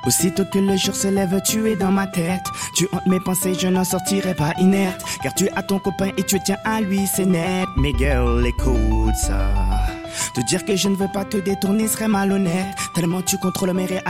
Aussitôt que le jour se lève, tu es dans ma tête. Tu hantes mes pensées, je n'en sortirai pas inerte. Car tu as ton copain et tu tiens à lui, c'est net. Mais girl, écoute ça. Te dire que je ne veux pas te détourner serait malhonnête. Tellement tu contrôles mes réactions.